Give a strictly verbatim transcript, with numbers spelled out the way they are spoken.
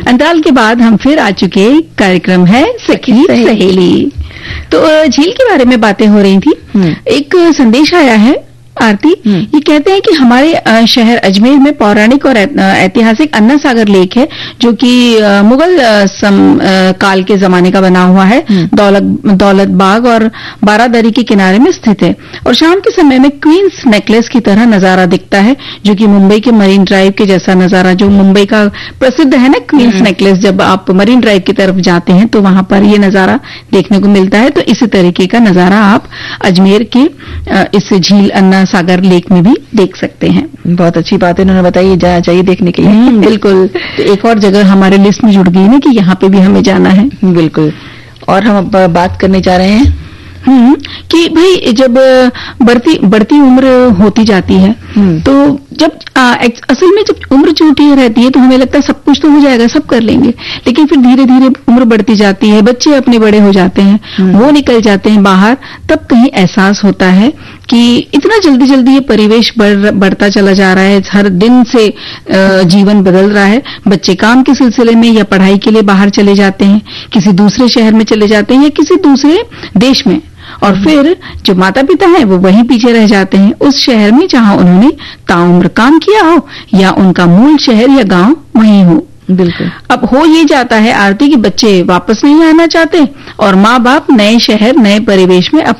अंतराल के बाद हम फिर आ चुके। कार्यक्रम है सखी सहेली। तो अ, झील के बारे में बातें हो रही थी। एक संदेश आया है आरती, ये कहते हैं कि हमारे अ, शहर अजमेर में पौराणिक और ऐ- ऐतिहासिक अन्ना सागर लेक है, जो कि अ, मुगल अ, सम, अ, काल के जमाने का बना हुआ है। दौलत दौलत बाग और बारादरी के किनारे में स्थित है और शाम के समय में क्वींस नेकलेस की तरह नजारा दिखता है, जो कि मुंबई के मरीन ड्राइव के जैसा नजारा, जो मुंबई का प्रसिद्ध है ना क्वींस नेकलेस। जब आप मरीन ड्राइव की तरफ जाते हैं तो वहां पर ये नजारा देखने को मिलता है। तो इसी तरीके का नजारा आप अजमेर के अ, इस झील अन्ना सागर लेक में भी देख सकते हैं। बहुत अच्छी बात है, इन्होंने बताई, जाना चाहिए देखने के लिए। हम्म, बिल्कुल। तो एक और जगह हमारे लिस्ट में जुड़ गई ना कि यहाँ पे भी हमें जाना है। बिल्कुल। और हम अब बात करने जा रहे हैं हम्म, कि भाई जब बढ़ती बढ़ती उम्र होती जाती है तो जब आ, एक- असल में जब उम्र छोटी रहती है तो हमें लगता है सब कुछ तो हो जाएगा, सब कर लेंगे, लेकिन फिर धीरे धीरे उम्र बढ़ती जाती है, बच्चे अपने बड़े हो जाते हैं, वो निकल जाते हैं बाहर, तब कहीं एहसास होता है कि इतना जल्दी जल्दी ये परिवेश बढ़ बढ़ता चला जा रहा है, हर दिन से अ, जीवन बदल रहा है। बच्चे काम के सिलसिले में या पढ़ाई के लिए बाहर चले जाते हैं, किसी दूसरे शहर में चले जाते हैं या किसी दूसरे देश में, और फिर जो माता पिता हैं वो वहीं पीछे रह जाते हैं उस शहर में जहां उन्होंने ताउम्र काम किया हो या उनका मूल शहर या गांव वहीं हो। बिल्कुल। अब हो ये जाता है आरती कि बच्चे वापस नहीं आना चाहते और माँ बाप नए शहर नए परिवेश में